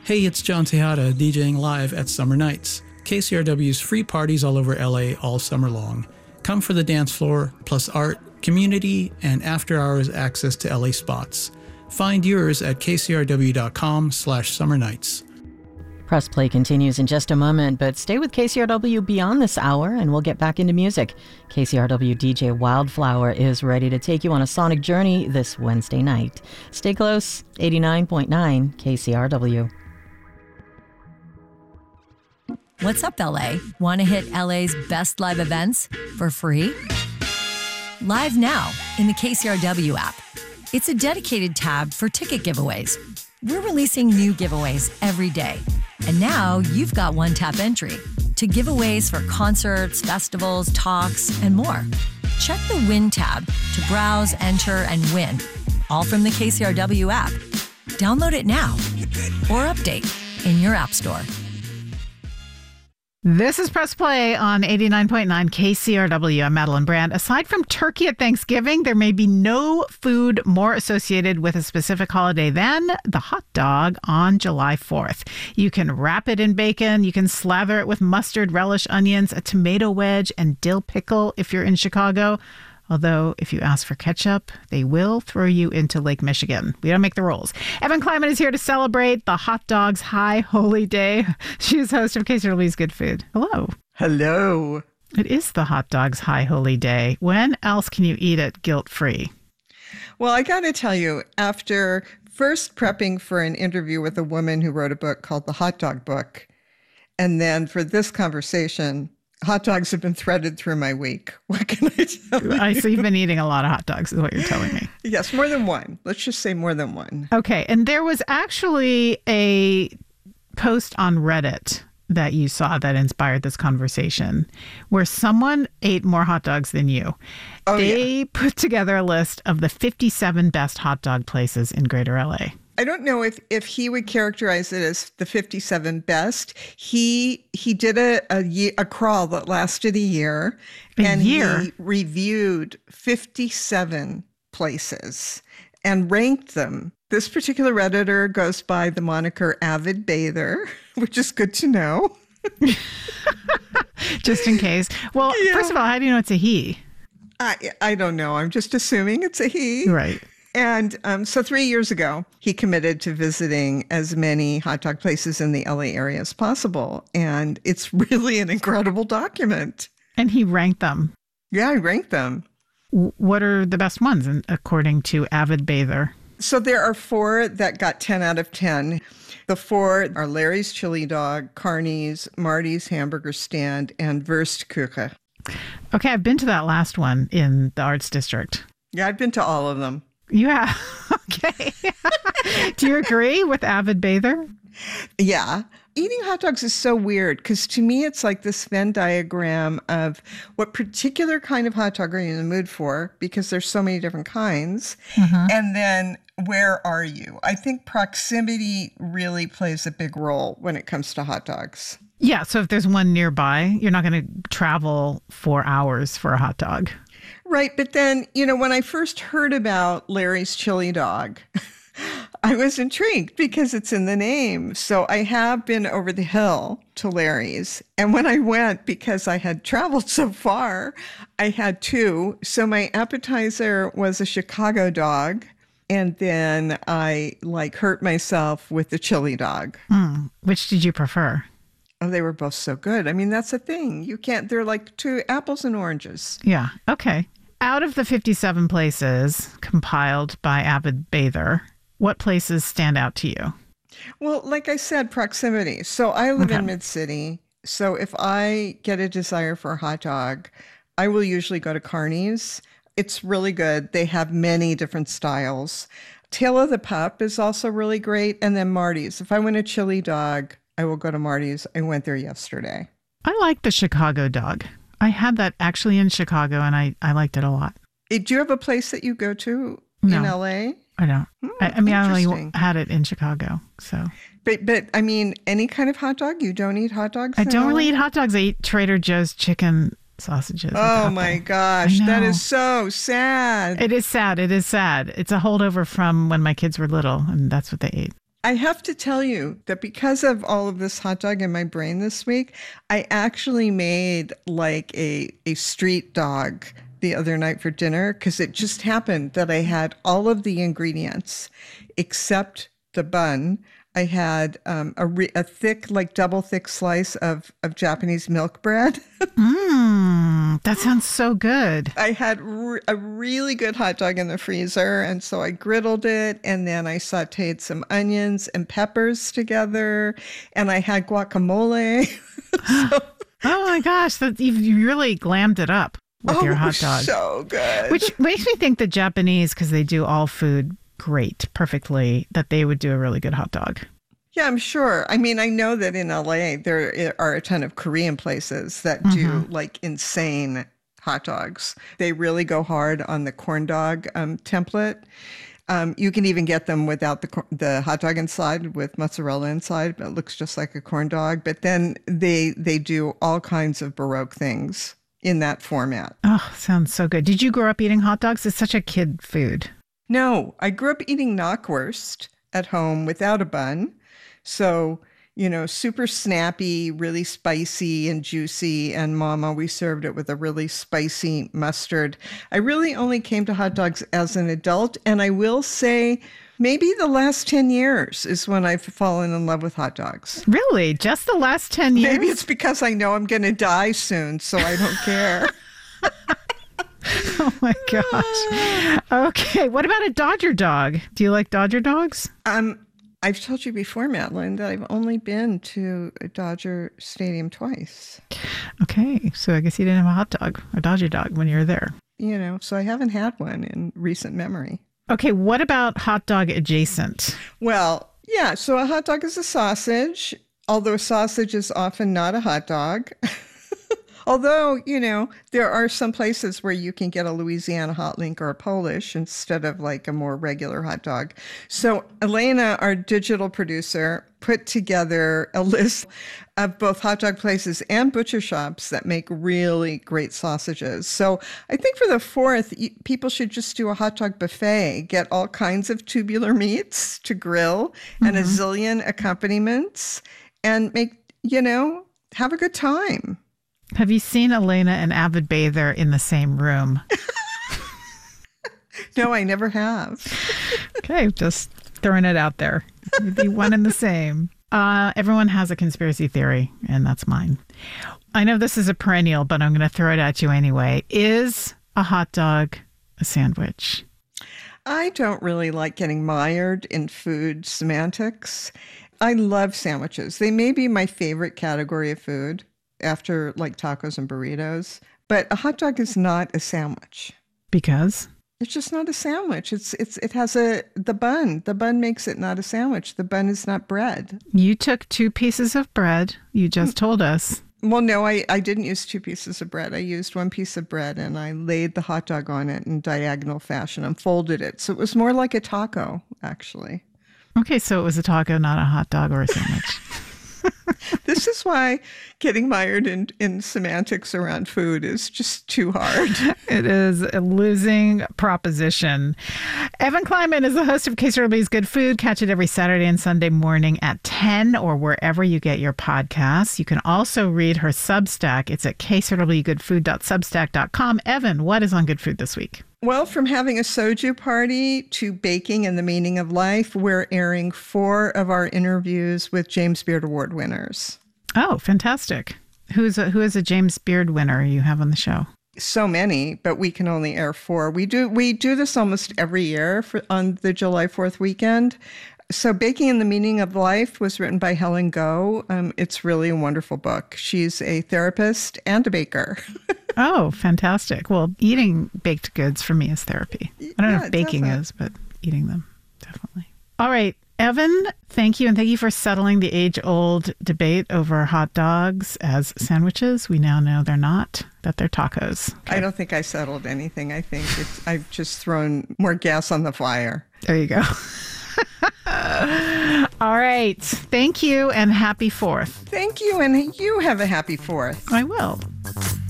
Hey, it's John Tejada, DJing live at Summer Nights, KCRW's free parties all over LA all summer long. Come for the dance floor, plus art, community, and after-hours access to LA spots. Find yours at kcrw.com/summernights. Press Play continues in just a moment, but stay with KCRW beyond this hour and we'll get back into music. KCRW DJ Wildflower is ready to take you on a sonic journey this Wednesday night. Stay close, 89.9 KCRW. What's up, LA? Want to hit LA's best live events for free? Live now in the KCRW app. It's a dedicated tab for ticket giveaways. We're releasing new giveaways every day. And now you've got one-tap entry to giveaways for concerts, festivals, talks, and more. Check the Win tab to browse, enter, and win, all from the KCRW app. Download it now or update in your app store. This is Press Play on 89.9 KCRW. I'm Madeline Brand. Aside from turkey at Thanksgiving, there may be no food more associated with a specific holiday than the hot dog on July 4th. You can wrap it in bacon. You can slather it with mustard, relish, onions, a tomato wedge, and dill pickle if you're in Chicago. Although, if you ask for ketchup, they will throw you into Lake Michigan. We don't make the rules. Evan Kleiman is here to celebrate the hot dog's High Holy Day. She's host of KCRW's Good Food. Hello. Hello. It is the hot dog's High Holy Day. When else can you eat it guilt-free? Well, I got to tell you, after first prepping for an interview with a woman who wrote a book called The Hot Dog Book, and then for this conversation, hot dogs have been threaded through my week. What can I tell you? So you've been eating a lot of hot dogs is what you're telling me. Yes, more than one. Let's just say more than one. Okay. And there was actually a post on Reddit that you saw that inspired this conversation where someone ate more hot dogs than you. They put together a list of the 57 best hot dog places in Greater LA. I don't know if he would characterize it as the 57 best. He did a crawl that lasted a year. He reviewed 57 places and ranked them. This particular Redditor goes by the moniker Avid Bather, which is good to know. Just in case. Well, First of all, how do you know it's a he? I don't know. I'm just assuming it's a he. Right. And so 3 years ago, he committed to visiting as many hot dog places in the LA area as possible. And it's really an incredible document. And he ranked them. Yeah, he ranked them. What are the best ones, according to Avid Bather? So there are 4 that got 10 out of 10. The 4 are Larry's Chili Dog, Carney's, Marty's Hamburger Stand, and Wurstküche. Okay, I've been to that last one in the Arts District. Yeah, I've been to all of them. Yeah. Okay. Do you agree with Avid Bather? Yeah. Eating hot dogs is so weird because to me, it's like this Venn diagram of what particular kind of hot dog are you in the mood for, because there's so many different kinds. Mm-hmm. And then where are you? I think proximity really plays a big role when it comes to hot dogs. Yeah. So if there's one nearby, you're not going to travel 4 hours for a hot dog. Right. But then, when I first heard about Larry's Chili Dog, I was intrigued because it's in the name. So I have been over the hill to Larry's. And when I went, because I had traveled so far, I had 2. So my appetizer was a Chicago dog. And then I hurt myself with the chili dog. Which did you prefer? Oh, they were both so good. I mean, that's the thing. They're like 2 apples and oranges. Yeah. Okay. Out of the 57 places compiled by Avid Bather, what places stand out to you? Well, like I said, proximity. So I live in Mid-City. So if I get a desire for a hot dog, I will usually go to Carney's. It's really good. They have many different styles. Tail of the Pup is also really great. And then Marty's. If I want a chili dog, I will go to Marty's. I went there yesterday. I like the Chicago dog. I had that actually in Chicago, and I liked it a lot. Do you have a place that you go to in LA? I don't. I mean, I only had it in Chicago. So, but I mean, any kind of hot dog? You don't eat hot dogs? I don't really eat hot dogs. I eat Trader Joe's chicken sausages. Oh my gosh, that is so sad. It is sad. It is sad. It's a holdover from when my kids were little, and that's what they ate. I have to tell you that because of all of this hot dog in my brain this week, I actually made like a street dog the other night for dinner because it just happened that I had all of the ingredients except the bun. I had a thick, like double thick slice of Japanese milk bread. That sounds so good. I had a really good hot dog in the freezer, and so I griddled it, and then I sauteed some onions and peppers together, and I had guacamole. Oh my gosh, you really glammed it up with your hot dog. So good. Which makes me think the Japanese, because they do all food great, perfectly, that they would do a really good hot dog. Yeah, I'm sure. I mean, I know that in LA, there are a ton of Korean places that do like insane hot dogs. They really go hard on the corn dog template. You can even get them without the hot dog inside with mozzarella inside. It looks just like a corn dog. But then they do all kinds of Baroque things in that format. Oh, sounds so good. Did you grow up eating hot dogs? It's such a kid food. No, I grew up eating knockwurst at home without a bun. So, super snappy, really spicy and juicy. And Mom always served it with a really spicy mustard. I really only came to hot dogs as an adult. And I will say maybe the last 10 years is when I've fallen in love with hot dogs. Really? Just the last 10 years? Maybe it's because I know I'm going to die soon, so I don't care. Oh my gosh. Okay. What about a Dodger dog? Do you like Dodger dogs? I've told you before, Madeline, that I've only been to a Dodger Stadium twice. Okay. So I guess you didn't have a hot dog or Dodger dog when you were there. So I haven't had one in recent memory. Okay. What about hot dog adjacent? Well, yeah. So a hot dog is a sausage, although sausage is often not a hot dog. Although, there are some places where you can get a Louisiana hot link or a Polish instead of like a more regular hot dog. So Elena, our digital producer, put together a list of both hot dog places and butcher shops that make really great sausages. So I think for the 4th, people should just do a hot dog buffet, get all kinds of tubular meats to grill and a zillion accompaniments and make, have a good time. Have you seen Elena, an avid bather, in the same room? No, I never have. Okay, just throwing it out there. You'd be one and the same. Everyone has a conspiracy theory, and that's mine. I know this is a perennial, but I'm going to throw it at you anyway. Is a hot dog a sandwich? I don't really like getting mired in food semantics. I love sandwiches. They may be my favorite category of food after like tacos and burritos, but a hot dog is not a sandwich. Because? It's just not a sandwich. It has the bun. The bun makes it not a sandwich. The bun is not bread. You took 2 pieces of bread. You just told us. Well, no, I didn't use 2 pieces of bread. I used 1 piece of bread and I laid the hot dog on it in diagonal fashion and folded it. So it was more like a taco, actually. Okay, so it was a taco, not a hot dog or a sandwich. This is why getting mired in semantics around food is just too hard. It is a losing proposition. Evan Kleinman is the host of KCRW's Good Food. Catch it every Saturday and Sunday morning at 10 or wherever you get your podcasts. You can also read her Substack. It's at kcrwgoodfood.substack.com. Evan, what is on Good Food this week? Well, from having a soju party to baking and the meaning of life, we're airing 4 of our interviews with James Beard Award winners. Oh, fantastic. Who is a James Beard winner you have on the show? So many, but we can only air 4. We do this almost every year on the July 4th weekend. So Baking and the Meaning of Life was written by Helen Go. It's really a wonderful book. She's a therapist and a baker. Oh, fantastic. Well, eating baked goods for me is therapy. I don't know if baking is, but eating them, definitely. All right. Evan, thank you. And thank you for settling the age-old debate over hot dogs as sandwiches. We now know they're not, that they're tacos. Okay. I don't think I settled anything. I think I've just thrown more gas on the fire. There you go. All right. Thank you and happy 4th. Thank you. And you have a happy 4th. I will.